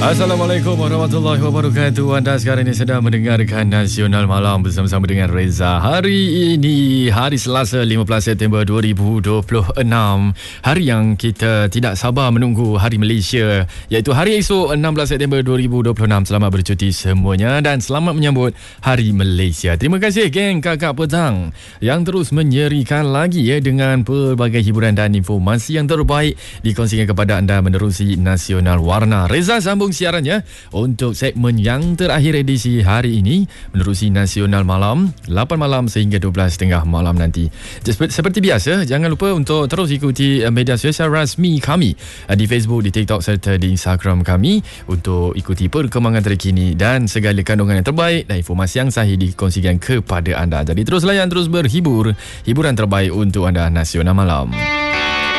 Assalamualaikum warahmatullahi wabarakatuh. Anda sekarang ini sedang mendengarkan Nasional Malam bersama-sama dengan Reza. Hari ini, hari Selasa 15 September 2026. Hari yang kita tidak sabar menunggu hari Malaysia, iaitu hari esok 16 September 2026. Selamat bercuti semuanya dan selamat menyambut Hari Malaysia. Terima kasih geng kakak petang yang terus menyerikan lagi dengan pelbagai hiburan dan informasi yang terbaik dikongsikan kepada anda menerusi Nasional Warna. Reza sambung siarannya untuk segmen yang terakhir edisi hari ini menerusi Nasional Malam 8 malam sehingga 12.30 malam nanti. Seperti biasa, jangan lupa untuk terus ikuti media sosial rasmi kami di Facebook, di TikTok serta di Instagram kami untuk ikuti perkembangan terkini dan segala kandungan yang terbaik dan informasi yang sahih dikongsikan kepada anda. Jadi terus layan, terus berhibur. Hiburan terbaik untuk anda Nasional Malam.